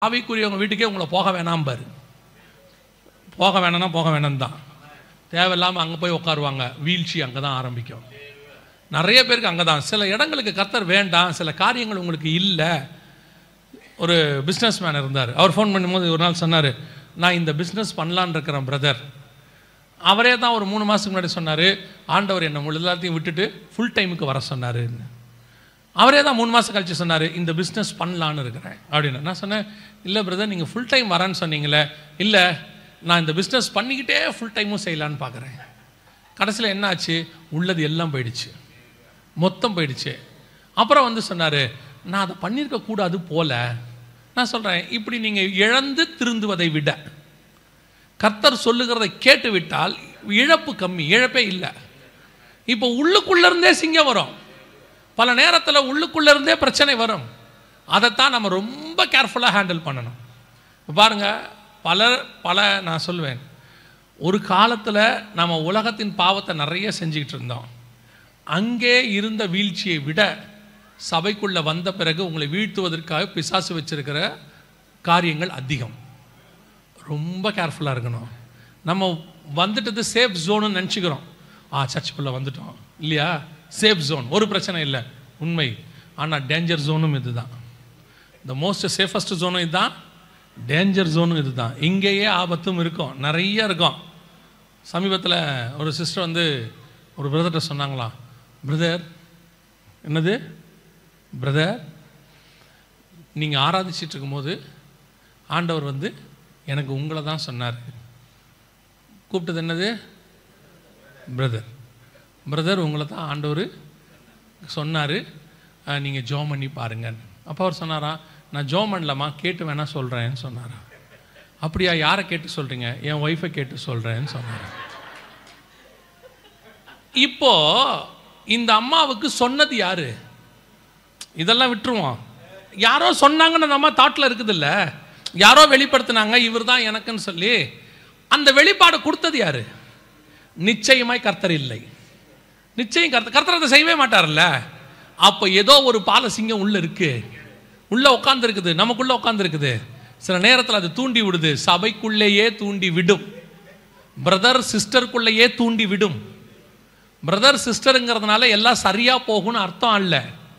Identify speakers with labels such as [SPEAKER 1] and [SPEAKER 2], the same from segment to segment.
[SPEAKER 1] ஆவிக்குரியவங்க வீட்டுக்கே உங்களை போக வேணாம் பாரு. போக வேணாம்னா போக வேணாம் தான். தேவையில்லாமல் அங்கே போய் உட்காருவாங்க. வீழ்ச்சி அங்கே தான் ஆரம்பிக்கும். நிறைய பேருக்கு அங்கே தான். சில இடங்களுக்கு கர்த்தர் வேண்டாம், சில காரியங்கள் உங்களுக்கு இல்லை. ஒரு பிஸ்னஸ் மேன் இருந்தார். அவர் ஃபோன் பண்ணும்போது ஒரு நாள் சொன்னார், நான் இந்த பிஸ்னஸ் பண்ணலான்னு இருக்கிறேன் பிரதர். அவரே தான் ஒரு 3 மாதத்துக்கு முன்னாடி சொன்னார், ஆண்டவர் என்னை எல்லாத்தையும் விட்டுட்டு ஃபுல் டைமுக்கு வர சொன்னாருன்னு. அவரே தான் 3 மாதம் கழிச்சு சொன்னார், இந்த பிஸ்னஸ் பண்ணலான்னு இருக்கிறேன் அப்படின்னு. நான் சொன்னேன், இல்லை பிரதர் நீங்கள் ஃபுல் டைம் வரேன்னு சொன்னீங்களே. இல்லை, நான் இந்த பிஸ்னஸ் பண்ணிக்கிட்டே ஃபுல் டைமும் செய்யலான்னு பார்க்குறேன். கடைசியில் என்ன ஆச்சு, உள்ளது எல்லாம் போயிடுச்சு, மொத்தம் போயிடுச்சு. அப்புறம் வந்து சொன்னார், நான் அதை பண்ணியிருக்கக்கூடாது போல. நான் சொல்கிறேன், இப்படி நீங்கள் இழந்து திருந்துவதை விட கர்த்தர் சொல்லுகிறதை கேட்டு விட்டால் இழப்பு கம்மி, இழப்பே இல்லை. இப்போ உள்ளுக்குள்ளேருந்தே சிங்கம் வரும், பல நேரத்தில் உள்ளுக்குள்ளேருந்தே பிரச்சனை வரும். அதைத்தான் நம்ம ரொம்ப கேர்ஃபுல்லாக ஹேண்டில் பண்ணணும். பாருங்கள், நான் சொல்லுவேன், ஒரு காலத்தில் நம்ம உலகத்தின் பாவத்தை நிறைய செஞ்சுக்கிட்டு இருந்தோம். அங்கே இருந்த வீழ்ச்சியை விட சபைக்குள்ளே வந்த பிறகு உங்களை வீழ்த்துவதற்காக பிசாசு வச்சிருக்கிற காரியங்கள் அதிகம். ரொம்ப கேர்ஃபுல்லாக இருக்கணும். நம்ம வந்துட்டது சேஃப் ஜோனுன்னு நினச்சிக்கிறோம். சர்ச்சுக்குள்ளே வந்துட்டோம் இல்லையா, சேஃப் ஜோன், ஒரு பிரச்சனை இல்லை, உண்மை. ஆனால் டேஞ்சர் ஜோனும் இது தான். த மோஸ்ட் சேஃபஸ்ட் ஜோனும் இதுதான், டேஞ்சர் ஜோனும் இது தான். இங்கேயே ஆபத்தும் இருக்கும், நிறைய இருக்கும். சமீபத்தில் ஒரு சிஸ்டர் வந்து ஒரு பிரதர்கிட்ட சொன்னாங்களாம், பிரதர், என்னது பிரதர், நீங்கள் ஆராதிச்சிட்டு இருக்கும்போது ஆண்டவர் வந்து எனக்கு உங்களை தான் சொன்னார். கூப்பிட்டது என்னது, பிரதர், பிரதர் உங்களை தான் ஆண்டவர் சொன்னார், நீங்கள் ஜோம் பண்ணி பாருங்கன்னு. அப்போ அவர் சொன்னாரா, நான் ஜோம் பண்ணலாமா, கேட்டு வேணா சொல்கிறேன்னு சொன்னாரா. அப்படியா, யாரை கேட்டு சொல்கிறீங்க? என் ஒய்ஃபை கேட்டு சொல்கிறேன்னு சொன்னார். இப்போ இந்த அம்மாவுக்கு சொன்னது யாரு? இதெல்லாம் விட்டுருவோம். யாரோ சொன்னாங்கன்னு அந்த அம்மா தாட்டில் இருக்குது இல்லை, யாரோ வெளிப்படுத்தினாங்க இவர் தான் எனக்குன்னு சொல்லி. அந்த வெளிப்பாடு கொடுத்தது யாரு? நிச்சயமாய் கர்த்தர் இல்லை. நிச்சயம் கர்த்தர் அதை செய்யவே மாட்டார்ல. அப்போ ஏதோ ஒரு பாலசிங்கம் உள்ள இருக்கு, உள்ள உட்கார்ந்து இருக்குது, நமக்குள்ள உட்கார்ந்து இருக்குது. சில நேரத்தில் அது தூண்டி விடுது, சபைக்குள்ளேயே தூண்டி விடும், பிரதர் சிஸ்டருக்குள்ளேயே தூண்டி விடும். பிரதர் சிஸ்டருங்கிறதுனால எல்லாம் சரியா போகும்னு அர்த்தம் அல்ல.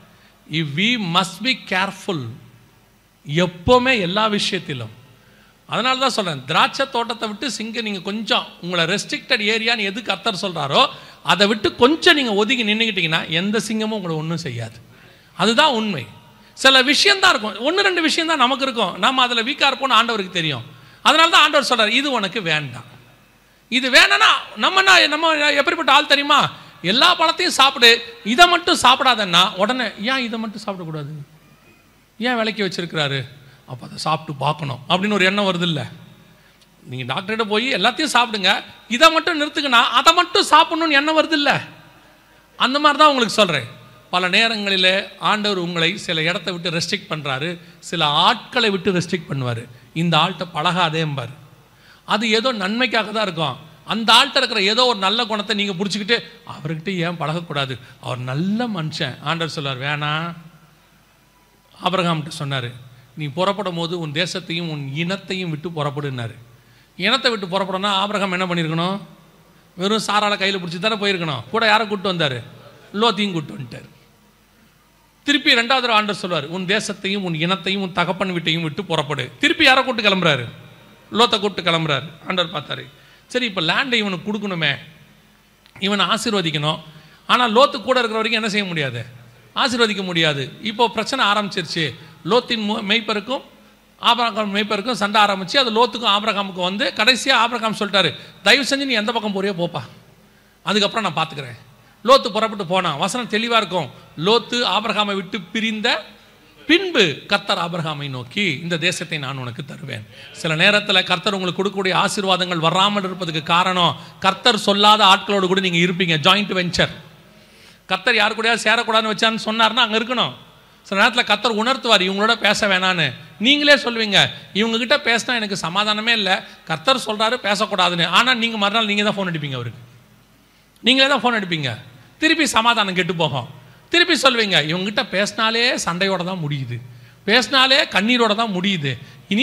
[SPEAKER 1] வி மஸ்ட் பி கேர்ஃபுல் எப்போவுமே எல்லா விஷயத்திலும். அதனால தான் சொல்கிறேன், திராட்சை தோட்டத்தை விட்டு நீங்கள் கொஞ்சம் உங்களை ரெஸ்ட்ரிக்டட் ஏரியான்னு எது கர்த்தர் சொல்கிறாரோ அதை விட்டு கொஞ்சம் நீங்கள் ஒதுங்கி நின்றுக்கிட்டீங்கன்னா எந்த சிங்கமும் உங்களை ஒன்றும் செய்யாது. அதுதான் உண்மை. சில விஷயந்தான் இருக்கும், 1-2 விஷயம் தான் நமக்கு இருக்கும், நம்ம அதில் வீக்காக இருப்போம்னு ஆண்டவருக்கு தெரியும். அதனால தான் ஆண்டவர் சொல்கிறார், இது உனக்கு வேண்டாம். இது வேணான்னா நம்ம எப்படிப்பட்ட ஆள் தெரியுமா, எல்லா பழத்தையும் சாப்பிடு, இதை மட்டும் சாப்பிடாதன்னா உடனே ஏன் இதை மட்டும் சாப்பிடக்கூடாது, ஏன் விலைக்கு வச்சிருக்கிறாரு, அப்போ அதை சாப்பிட்டு பார்க்கணும் அப்படின்னு ஒரு எண்ணம் வருது இல்லை. நீங்கள் டாக்டர்கிட்ட போய் எல்லாத்தையும் சாப்பிடுங்க, இதை மட்டும் நிறுத்துக்குன்னா அதை மட்டும் சாப்பிடணும்னு எண்ணம் வருது இல்லை. அந்த மாதிரி தான் உங்களுக்கு சொல்கிறேன். பல நேரங்களில் ஆண்டவர் உங்களை சில இடத்த விட்டு ரெஸ்ட்ரிக்ட் பண்ணுறாரு, சில ஆட்களை விட்டு ரெஸ்ட்ரிக்ட் பண்ணுவார். இந்த ஆள்கிட்ட பழகாதேம்பார். அது ஏதோ நன்மைக்காக தான் இருக்கும். அந்த ஆள்கிட்ட இருக்கிற ஏதோ ஒரு நல்ல குணத்தை நீங்கள் பிடிச்சிக்கிட்டு அவர்கிட்ட ஏன் பழகக்கூடாது, அவர் நல்ல மனுஷன். ஆண்டவர் சொல்வார், வேணாம். ஆபிரகாம்கிட்ட சொன்னார், நீ புறப்படும் போது உன் தேசத்தையும் உன் இனத்தையும் விட்டு புறப்படுனாரு. இனத்தை விட்டு புறப்படனா ஆபிரகாம் என்ன பண்ணியிருக்கணும், வெறும் சாரால கையில் பிடிச்சி தானே போயிருக்கணும். கூட யாரை கூப்பிட்டு வந்தார், லோத்தையும் கூப்பிட்டு வந்துட்டார். திருப்பி 2வது ஆண்டவர் சொல்வார், உன் தேசத்தையும் உன் இனத்தையும் உன் தகப்பன் வீட்டையும் விட்டு புறப்படு. திருப்பி யாரை கூப்பிட்டு கிளம்புறாரு, லோத்தை கூப்பிட்டு கிளம்புறாரு. ஆண்டவர் பார்த்தாரு, சரி இப்போ லேண்டை இவனுக்கு கொடுக்கணுமே, இவனை ஆசீர்வதிக்கணும். ஆனால் லோத்து கூட இருக்கிற வரைக்கும் என்ன செய்ய முடியாது, ஆசீர்வதிக்க முடியாது. இப்போ பிரச்சனை ஆரம்பிச்சிருச்சு. லோத்தின் மெய்ப்பருக்கும் ஆபிரகாம் மெய்ப்பருக்கும் சண்டை ஆரம்பிச்சு, அது லோத்துக்கும் ஆபிரகாமுக்கும் வந்து கடைசியாக ஆபிரகாம் சொல்லிட்டாரு, தயவு செஞ்சு நீ எந்த பக்கம் போறியோ போப்பா, அதுக்கப்புறம் நான் பார்த்துக்கிறேன். லோத்து புறப்பட்டு போனான். வசனம் தெளிவாக இருக்கும், லோத்து ஆபிரகாமை விட்டு பிரிந்த பின்பு கர்த்தர் ஆபிரகாமை நோக்கி, இந்த தேசத்தை நான் உனக்கு தருவேன். சில நேரத்தில் கர்த்தர் உங்களுக்கு கொடுக்கக்கூடிய ஆசீர்வாதங்கள் வராமல் இருப்பதுக்கு காரணம், கர்த்தர் சொல்லாத ஆட்களோடு கூட நீங்கள் இருப்பீங்க. Joint venture. கர்த்தர் யாரு கூட சேரக்கூடாதுன்னு வச்சான்னு சொன்னார்னா அங்கே இருக்கணும். சில நேரத்தில் கர்த்தர் உணர்த்துவார், இவங்களோட பேச வேணான்னு. நீங்களே சொல்லுவீங்க, இவங்ககிட்ட பேசினா எனக்கு சமாதானமே இல்லை, கர்த்தர் சொல்கிறாரு பேசக்கூடாதுன்னு. ஆனால் நீங்கள் மறுநாள் நீங்கள் தான் ஃபோன் அடிப்பீங்க, அவருக்கு நீங்களே தான் ஃபோன் அடிப்பீங்க. திருப்பி சமாதானம் கெட்டு போகும். திருப்பி சொல்வீங்க, இவங்ககிட்ட பேசினாலே சண்டையோட தான் முடியுது, பேசினாலே கண்ணீரோட தான் முடியுது.